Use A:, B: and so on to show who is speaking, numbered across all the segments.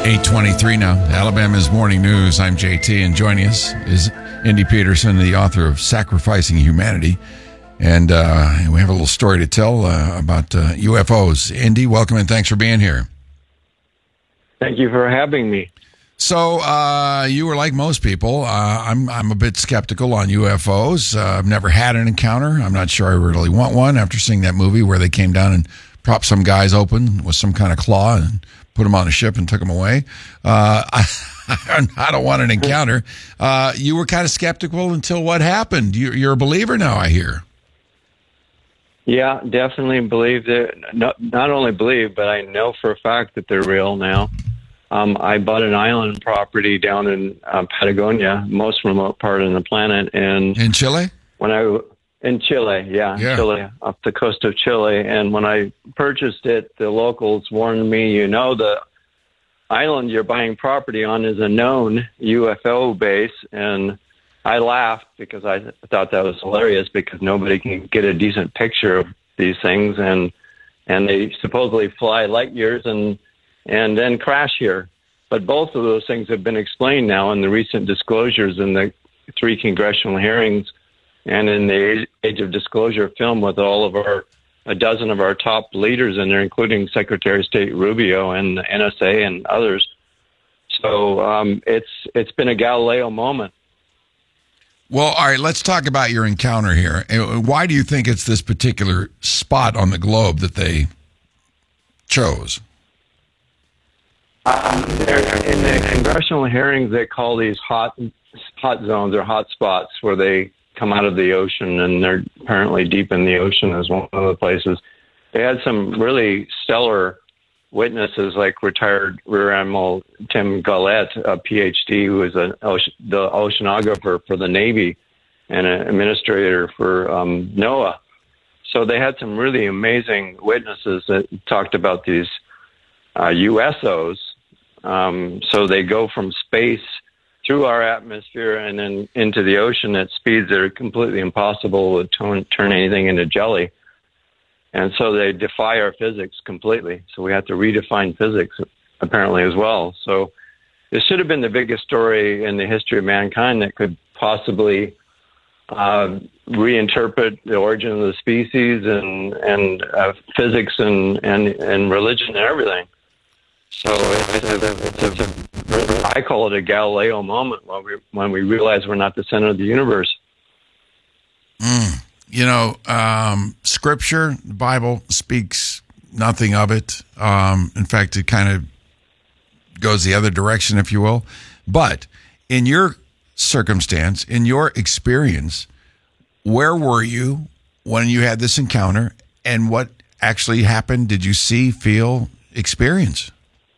A: 8:23 now. Alabama's Morning News. I'm JT, and joining us is Indy Peterson, the author of Sacrificing Humanity. And we have a little story to tell about UFOs. Indy, welcome and thanks for being here.
B: Thank you for having me.
A: So you were like most people. I'm a bit skeptical on UFOs. I've never had an encounter. I'm not sure I really want one after seeing that movie where they came down and propped some guys open with some kind of claw and put them on a ship and took them away. I don't want an encounter. You were kind of skeptical until what happened. You're a believer now, I hear.
B: Yeah, definitely believe that. Not only believe, but I know for a fact that they're real now. I bought an island property down in Patagonia, most remote part of the planet, and
A: in Chile.
B: In Chile, yeah, Chile, off the coast of Chile. And when I purchased it, the locals warned me, the island you're buying property on is a known UFO base. And I laughed because I thought that was hilarious because nobody can get a decent picture of these things. And they supposedly fly light years and then crash here. But both of those things have been explained now in the recent disclosures in the 3 congressional hearings and in the Age of Disclosure film with a dozen of our top leaders in there, including Secretary of State Rubio and the NSA and others. So it's been a Galileo moment.
A: Well, all right, let's talk about your encounter here. Why do you think it's this particular spot on the globe that they chose?
B: In the congressional hearings, they call these hot zones or hot spots where they come out of the ocean, and they're apparently deep in the ocean is one of the places. They had some really stellar witnesses, like retired Rear Admiral Tim Gullett, a PhD, who was the oceanographer for the Navy and an administrator for NOAA. So they had some really amazing witnesses that talked about these USOs. So they go from space through our atmosphere and then into the ocean at speeds that are completely impossible to turn anything into jelly. And so they defy our physics completely. So we have to redefine physics, apparently, as well. So this should have been the biggest story in the history of mankind that could possibly reinterpret the origin of the species and physics and religion and everything. So I call it a Galileo moment when we realize we're not the center of the universe.
A: Scripture, the Bible speaks nothing of it. In fact, it kind of goes the other direction, if you will. But in your circumstance, in your experience, where were you when you had this encounter, and what actually happened? Did you see, feel, experience?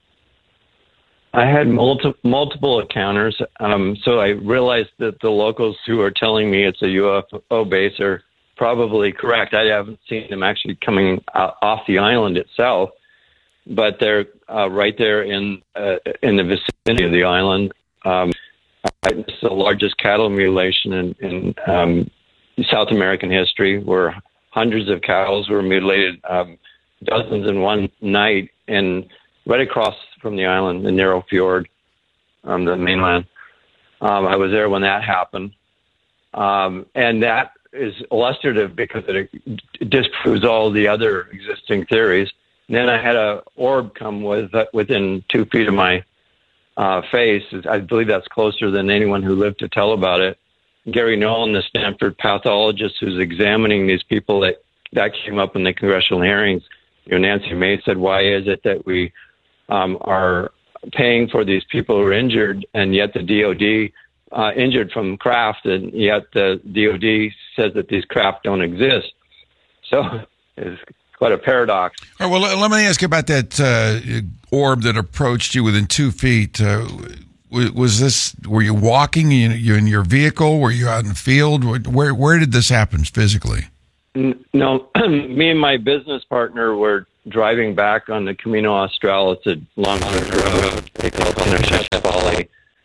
B: I had multiple encounters. So I realized that the locals who are telling me it's a UFO base are probably correct. I haven't seen them actually coming off the island itself, but they're right there in the vicinity of the island. It's the largest cattle mutilation in South American history, where hundreds of cows were mutilated, dozens in one night, and right across from the island, the narrow fjord, the mainland. I was there when that happened. And that is illustrative because it disproves all the other existing theories. And then I had a orb come within 2 feet of my face. I believe that's closer than anyone who lived to tell about it. Gary Nolan, the Stanford pathologist who's examining these people that came up in the congressional hearings, Nancy Mace said, why is it that we are paying for these people who are injured, and yet the DOD injured from craft, and yet the DOD says that these craft don't exist. So it's quite a paradox.
A: All right, well, let me ask you about that orb that approached you within 2 feet. Were you walking? You in your vehicle? Were you out in the field? Where did this happen physically?
B: No, me and my business partner were driving back on the Camino Austral. It's a long road they call Pinochet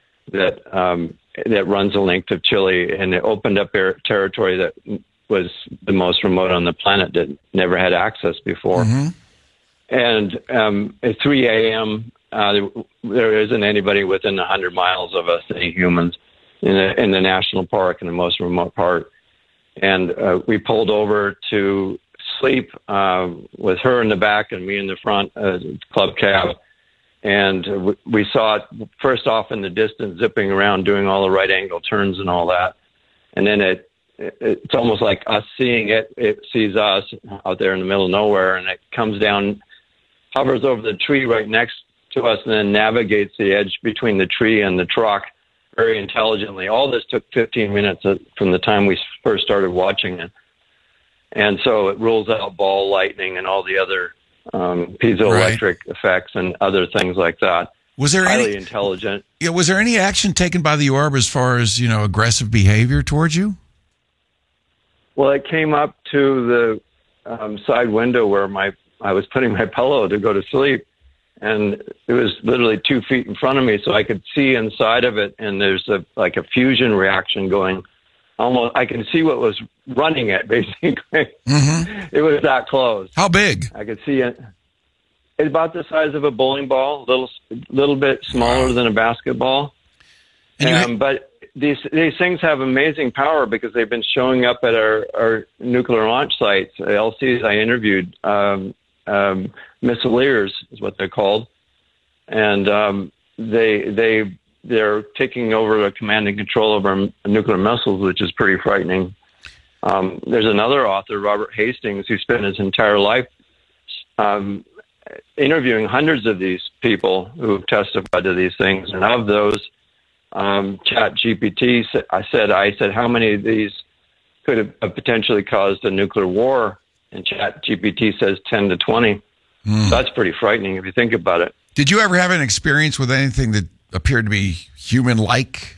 B: that runs the length of Chile, and it opened up territory that was the most remote on the planet that never had access before. Mm-hmm. And at 3 a.m., there isn't anybody within 100 miles of us, any humans, in the national park, in the most remote part. And we pulled over to sleep with her in the back and me in the front, club cab. And we saw it first off in the distance, zipping around, doing all the right angle turns and all that. And then it's almost like us seeing it. It sees us out there in the middle of nowhere, and it comes down, hovers over the tree right next to us, and then navigates the edge between the tree and the truck very intelligently. All this took 15 minutes from the time we first started watching it. And so it rules out ball lightning and all the other piezoelectric effects and other things like that.
A: Was there
B: highly intelligent?
A: Yeah. Was there any action taken by the orb as far as aggressive behavior towards you?
B: Well, it came up to the side window where I was putting my pillow to go to sleep, and it was literally 2 feet in front of me, so I could see inside of it. And there's a fusion reaction going. Almost, I can see what was running it, basically. Mm-hmm. It was that close.
A: How big?
B: I could see it. It's about the size of a bowling ball, little bit smaller than a basketball. But these things have amazing power because they've been showing up at our nuclear launch sites, LCs. I interviewed missileers is what they're called, and they're taking over the command and control of our nuclear missiles, which is pretty frightening. There's another author, Robert Hastings, who spent his entire life interviewing hundreds of these people who have testified to these things. And of those, ChatGPT, I said, how many of these could have potentially caused a nuclear war? And ChatGPT says 10 to 20. So that's pretty frightening if you think about it.
A: Did you ever have an experience with anything that appeared to be human-like?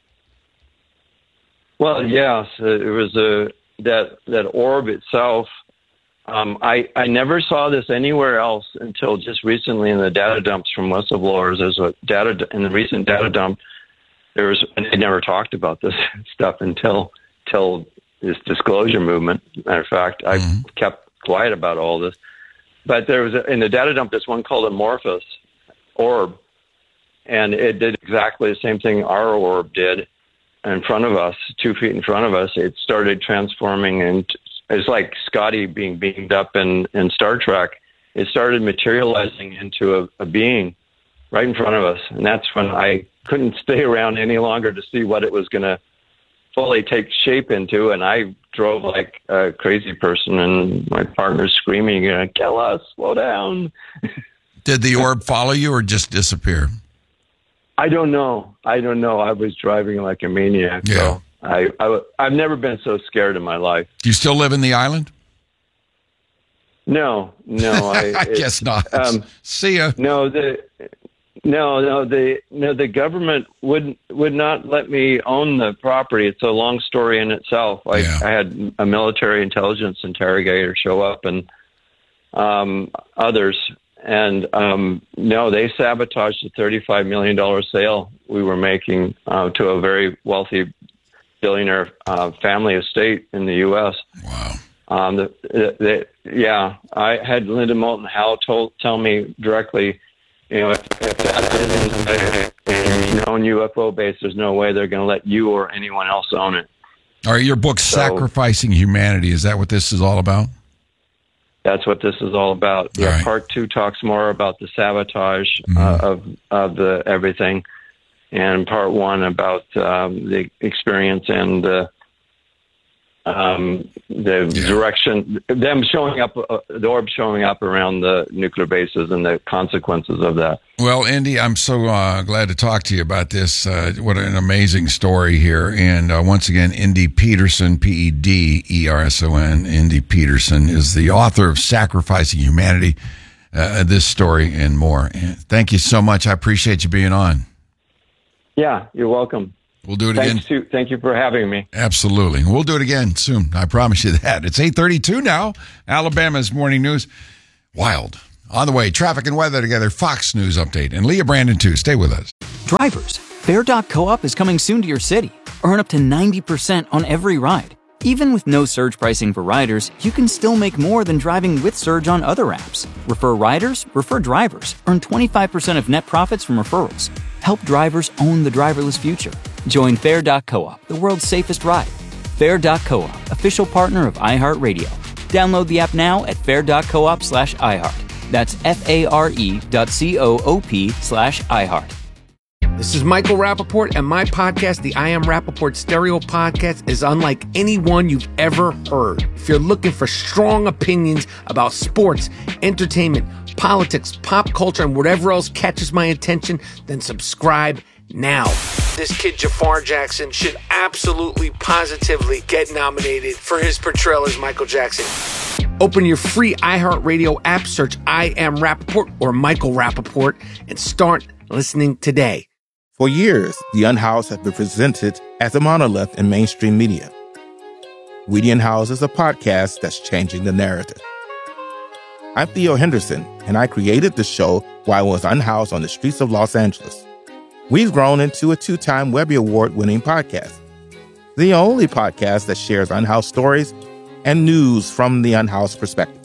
B: Well, yes, it was that orb itself. I never saw this anywhere else until just recently in the data dumps from whistleblowers. There's in the recent data dump. And they never talked about this stuff until this disclosure movement. Matter of fact, I kept quiet about all this. But there was in the data dump this one called Amorphous orb. And it did exactly the same thing our orb did in front of us, 2 feet in front of us. It started transforming, and it's like Scotty being beamed up in Star Trek. It started materializing into a being right in front of us. And that's when I couldn't stay around any longer to see what it was going to fully take shape into. And I drove like a crazy person, and my partner's screaming, "Kill us, slow down."
A: Did the orb follow you or just disappear?
B: I don't know. I was driving like a maniac.
A: Yeah.
B: So I've never been so scared in my life.
A: Do you still live in the island?
B: No.
A: I guess not. See ya.
B: No, the government would not let me own the property. It's a long story in itself. I had a military intelligence interrogator show up and others. And no, they sabotaged the $35 million sale we were making to a very wealthy billionaire family estate in the U.S.
A: Wow.
B: I had Linda Moulton Howe tell me directly, if that is a known UFO base, there's no way they're going to let you or anyone else own it.
A: All right, your book, Sacrificing Humanity, is that what this is all about?
B: That's what this is all about. Yeah,
A: right.
B: Part 2 talks more about the sabotage of the everything, and Part 1 about the experience and the direction, them showing up, the orb showing up around the nuclear bases and the consequences of that.
A: Well, Indy, I'm so glad to talk to you about this. What an amazing story here. And once again, Indy Peterson, Pederson, Indy Peterson is the author of Sacrificing Humanity, this story and more. And thank you so much. I appreciate you being on.
B: Yeah, you're welcome.
A: We'll do it again.
B: Thank you for having me.
A: Absolutely. We'll do it again soon. I promise you that. It's 8:32 now. Alabama's Morning News. Wild. On the way, traffic and weather together. Fox News update. And Leah Brandon, too. Stay with us.
C: Drivers, Bear.co-op is coming soon to your city. Earn up to 90% on every ride. Even with no surge pricing for riders, you can still make more than driving with Surge on other apps. Refer riders, refer drivers. Earn 25% of net profits from referrals. Help drivers own the driverless future. Join Fair.coop, the world's safest ride. Fair.coop, official partner of iHeartRadio. Download the app now at fair.coop/iHeart. That's FARE.coop/iHeart.
D: This is Michael Rappaport, and my podcast, the I Am Rappaport Stereo Podcast, is unlike any one you've ever heard. If you're looking for strong opinions about sports, entertainment, politics, pop culture, and whatever else catches my attention, then subscribe now. This kid Jafar Jackson should absolutely, positively get nominated for his portrayal as Michael Jackson. Open your free iHeartRadio app, search I Am Rappaport or Michael Rappaport, and start listening today.
E: For years, The Unhoused has been presented as a monolith in mainstream media. We the Unhoused is a podcast that's changing the narrative. I'm Theo Henderson, and I created the show while I was unhoused on the streets of Los Angeles. We've grown into a 2-time Webby Award-winning podcast, the only podcast that shares unhoused stories and news from the unhoused perspective.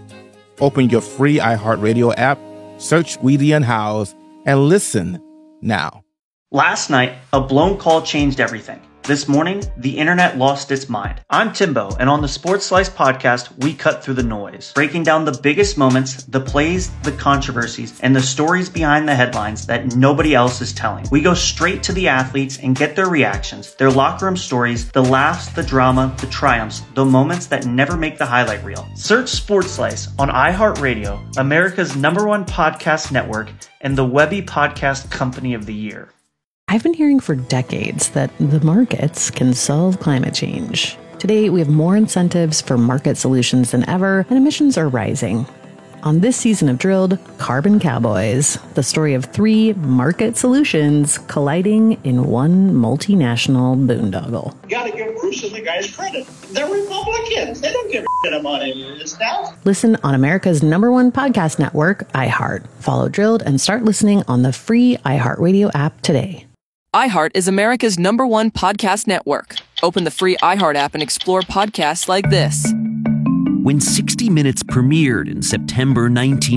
E: Open your free iHeartRadio app, search We the Unhoused, and listen now.
F: Last night, a blown call changed everything. This morning, the internet lost its mind. I'm Timbo, and on the Sports Slice podcast, we cut through the noise, breaking down the biggest moments, the plays, the controversies, and the stories behind the headlines that nobody else is telling. We go straight to the athletes and get their reactions, their locker room stories, the laughs, the drama, the triumphs, the moments that never make the highlight reel. Search Sports Slice on iHeartRadio, America's #1 podcast network, and the Webby Podcast Company of the Year.
G: I've been hearing for decades that the markets can solve climate change. Today, we have more incentives for market solutions than ever, and emissions are rising. On this season of Drilled, Carbon Cowboys, the story of 3 market solutions colliding in one multinational boondoggle.
H: You gotta give Bruce and the guys credit. They're Republicans. They don't give a shit about any of this stuff.
G: Listen on America's #1 podcast network, iHeart. Follow Drilled and start listening on the free iHeartRadio app today.
I: iHeart is America's #1 podcast network. Open the free iHeart app and explore podcasts like this.
J: When 60 Minutes premiered in September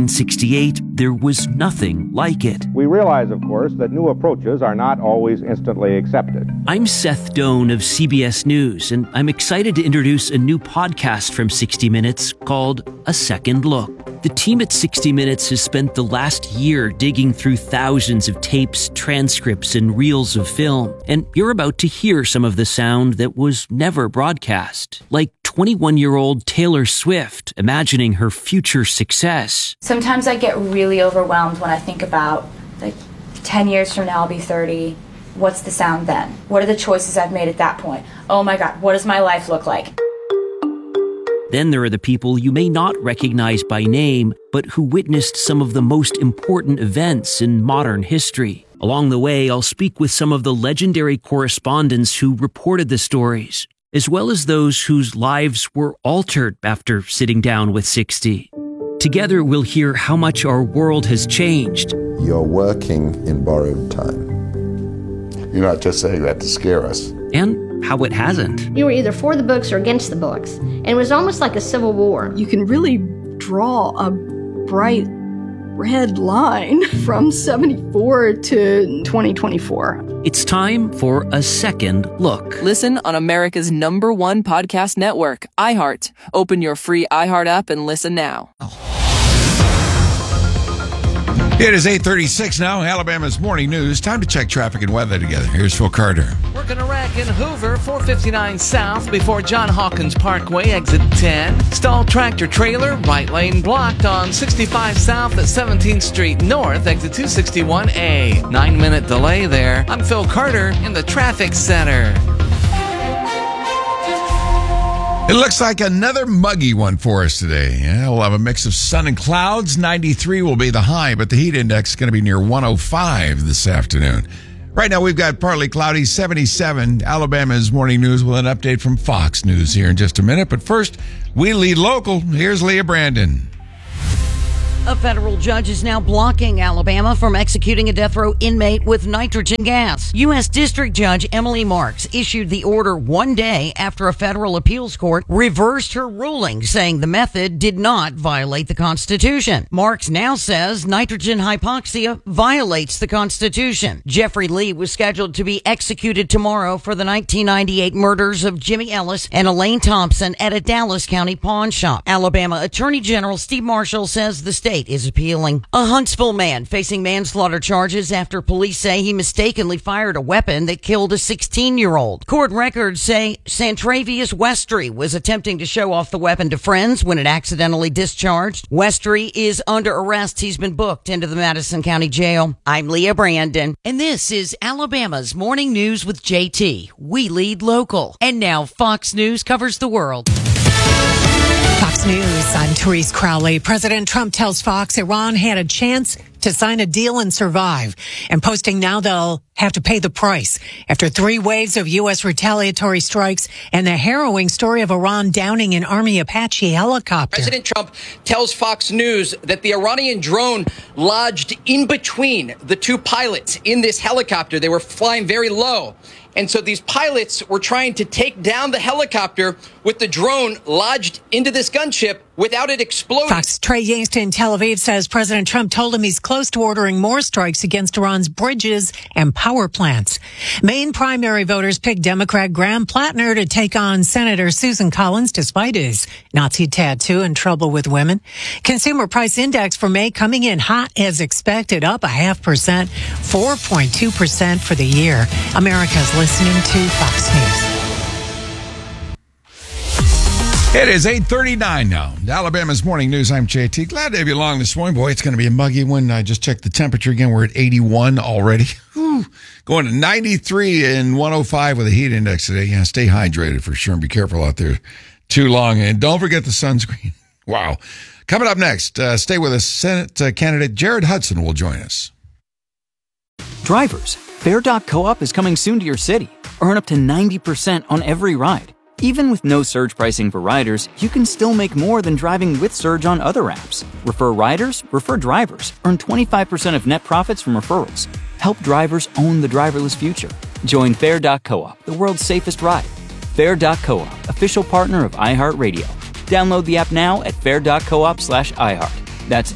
J: 1968, there was nothing like it.
K: We realize, of course, that new approaches are not always instantly accepted.
J: I'm Seth Doan of CBS News, and I'm excited to introduce a new podcast from 60 Minutes called A Second Look. The team at 60 Minutes has spent the last year digging through thousands of tapes, transcripts, and reels of film, and you're about to hear some of the sound that was never broadcast, like 21-year-old Taylor Swift imagining her future success.
L: Sometimes I get really overwhelmed when I think about, 10 years from now I'll be 30. What's the sound then? What are the choices I've made at that point? Oh my God, what does my life look like?
J: Then there are the people you may not recognize by name, but who witnessed some of the most important events in modern history. Along the way, I'll speak with some of the legendary correspondents who reported the stories, as well as those whose lives were altered after sitting down with 60. Together, we'll hear how much our world has changed.
M: You're working in borrowed time. You're not just saying that to scare us.
J: And how it hasn't.
N: You were either for the books or against the books. And it was almost like a civil war.
O: You can really draw a bright red line from 74 to 2024.
J: It's time for A Second Look.
I: Listen on America's #1 podcast network, iHeart. Open your free iHeart app and listen now.
A: It is 8:36 now, Alabama's morning news. Time to check traffic and weather together. Here's Phil Carter.
P: Working a wreck in Hoover, 459 south before John Hawkins Parkway, exit 10. Stalled tractor trailer, right lane blocked on 65 south at 17th Street North, exit 261A. 9-minute delay there. I'm Phil Carter in the traffic center.
A: It looks like another muggy one for us today. Yeah, we'll have a mix of sun and clouds. 93 will be the high, but the heat index is going to be near 105 this afternoon. Right now, we've got partly cloudy, 77. Alabama's morning news with an update from Fox News here in just a minute. But first, we lead local. Here's Leah Brandon.
Q: A federal judge is now blocking Alabama from executing a death row inmate with nitrogen gas. U.S. District Judge Emily Marks issued the order one day after a federal appeals court reversed her ruling, saying the method did not violate the Constitution. Marks now says nitrogen hypoxia violates the Constitution. Jeffrey Lee was scheduled to be executed tomorrow for the 1998 murders of Jimmy Ellis and Elaine Thompson at a Dallas County pawn shop. Alabama Attorney General Steve Marshall says the state is appealing. A Huntsville man facing manslaughter charges after police say he mistakenly fired a weapon that killed a 16-year-old. Court records say Santravius Westry was attempting to show off the weapon to friends when it accidentally discharged. Westry is under arrest. He's been booked into the Madison County Jail. I'm Leah Brandon, and this is Alabama's Morning News with JT. We lead local. And now Fox News covers the world.
R: Fox News, I'm Therese Crowley. President Trump tells Fox Iran had a chance to sign a deal and survive, and posting now they'll have to pay the price after 3 waves of U.S. retaliatory strikes and the harrowing story of Iran downing an Army Apache helicopter.
S: President Trump tells Fox News that the Iranian drone lodged in between the 2 pilots in this helicopter. They were flying very low. And so these pilots were trying to take down the helicopter with the drone lodged into this gunship without it exploding.
R: Fox Trey Yingst in Tel Aviv says President Trump told him he's close to ordering more strikes against Iran's bridges and power plants. Maine primary voters picked Democrat Graham Plattner to take on Senator Susan Collins despite his Nazi tattoo and trouble with women. Consumer price index for May coming in hot as expected, up 0.5%, 4.2% for the year. America's listening to Fox News.
A: It is 8:39 now. Alabama's Morning News. I'm JT. Glad to have you along this morning. Boy, it's going to be a muggy one. I just checked the temperature again. We're at 81 already. Whew. Going to 93 and 105 with a heat index today. Yeah, stay hydrated for sure and be careful out there too long. And don't forget the sunscreen. Wow. Coming up next, stay with us. Senate candidate Jared Hudson will join us.
C: Drivers, Fair.coop is coming soon to your city. Earn up to 90% on every ride. Even with no surge pricing for riders, you can still make more than driving with Surge on other apps. Refer riders, refer drivers. Earn 25% of net profits from referrals. Help drivers own the driverless future. Join Fair.coop, the world's safest ride. Fair.coop, official partner of iHeartRadio. Download the app now at fair.coop/iHeart. That's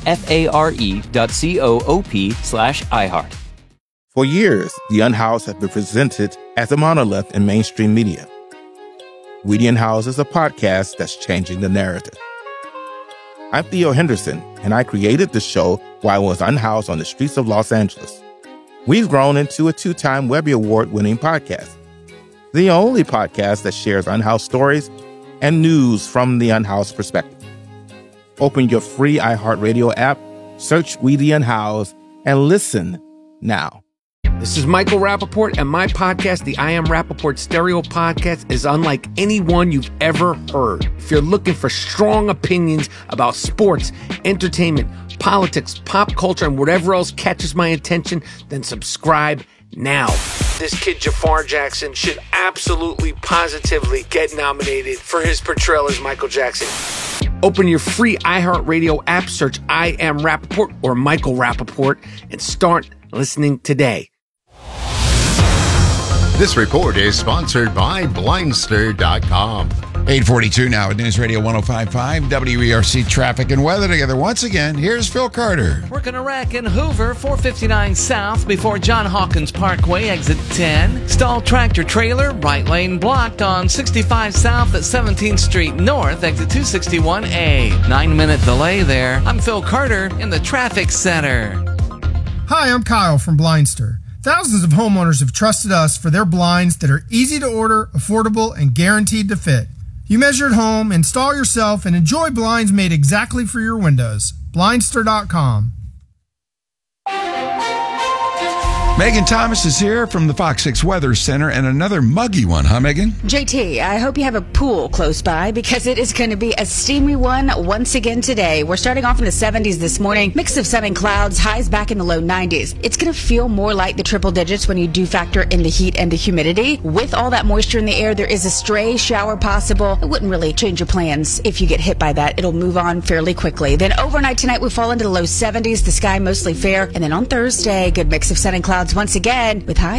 C: FARE.coop/iHeart.
E: For years, The Unhoused has been presented as a monolith in mainstream media. We the Unhoused is a podcast that's changing the narrative. I'm Theo Henderson, and I created the show while I was unhoused on the streets of Los Angeles. We've grown into a 2-time Webby Award-winning podcast, the only podcast that shares unhoused stories and news from the unhoused perspective. Open your free iHeartRadio app, search We the Unhoused, and listen now.
D: This is Michael Rappaport, and my podcast, the I Am Rappaport Stereo Podcast, is unlike anyone you've ever heard. If you're looking for strong opinions about sports, entertainment, politics, pop culture, and whatever else catches my attention, then subscribe now. This kid, Jafar Jackson, should absolutely, positively get nominated for his portrayal as Michael Jackson. Open your free iHeartRadio app, search I Am Rappaport or Michael Rappaport, and start listening today.
T: This report is sponsored by Blindster.com.
A: 8:42 now at News Radio 105.5 WERC Traffic and Weather together. Once again, here's Phil Carter.
P: Working a wreck in Hoover, 459 south before John Hawkins Parkway, exit 10. Stalled tractor trailer, right lane blocked on 65 south at 17th Street North, exit 261A. 9-minute delay there. I'm Phil Carter in the traffic center.
U: Hi, I'm Kyle from Blindster. Thousands of homeowners have trusted us for their blinds that are easy to order, affordable, and guaranteed to fit. You measure at home, install yourself, and enjoy blinds made exactly for your windows. Blindster.com.
A: Megan Thomas is here from the Fox 6 Weather Center, and another muggy one, huh, Megan?
B: JT, I hope you have a pool close by because it is going to be a steamy one once again today. We're starting off in the 70s this morning. Mix of sun and clouds, highs back in the low 90s. It's going to feel more like the triple digits when you do factor in the heat and the humidity. With all that moisture in the air, there is a stray shower possible. It wouldn't really change your plans if you get hit by that. It'll move on fairly quickly. Then overnight tonight, we fall into the low 70s, the sky mostly fair. And then on Thursday, good mix of sun and clouds once again with highs